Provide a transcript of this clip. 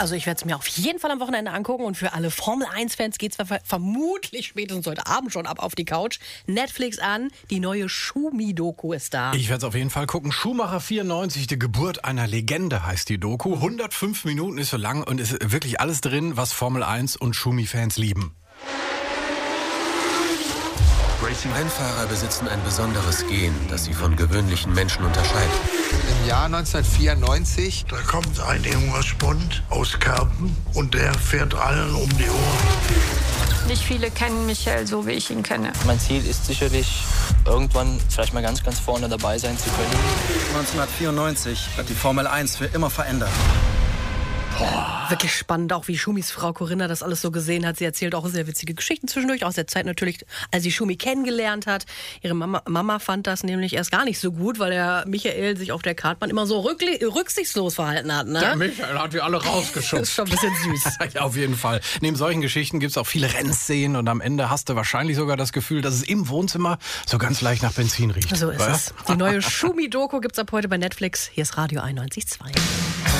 Also ich werde es mir auf jeden Fall am Wochenende angucken und für alle Formel-1-Fans geht es vermutlich spätestens heute Abend schon ab auf die Couch. Netflix an, die neue Schumi-Doku ist da. Ich werde es auf jeden Fall gucken. Schumacher 94, die Geburt einer Legende heißt die Doku. 105 Minuten ist so lang und ist wirklich alles drin, was Formel 1 und Schumi-Fans lieben. Rennfahrer besitzen ein besonderes Gen, das sie von gewöhnlichen Menschen unterscheidet. Im Jahr 1994, da kommt ein junger Spund aus Kerpen und der fährt allen um die Ohren. Nicht viele kennen Michael so, wie ich ihn kenne. Mein Ziel ist sicherlich, irgendwann vielleicht mal ganz vorne dabei sein zu können. 1994 hat die Formel 1 für immer verändert. Wirklich spannend, auch wie Schumis Frau Corinna das alles so gesehen hat. Sie erzählt auch sehr witzige Geschichten zwischendurch, aus der Zeit natürlich, als sie Schumi kennengelernt hat. Ihre Mama fand das nämlich erst gar nicht so gut, weil der Michael sich auf der Kartbahn immer so rücksichtslos verhalten hat. Ne? Der Michael hat die alle rausgeschubst. Das ist schon ein bisschen süß. Ja, auf jeden Fall. Neben solchen Geschichten gibt es auch viele Rennszenen und am Ende hast du wahrscheinlich sogar das Gefühl, dass es im Wohnzimmer so ganz leicht nach Benzin riecht. So ist es. Die neue Schumi-Doku gibt es ab heute bei Netflix. Hier ist Radio 91.2.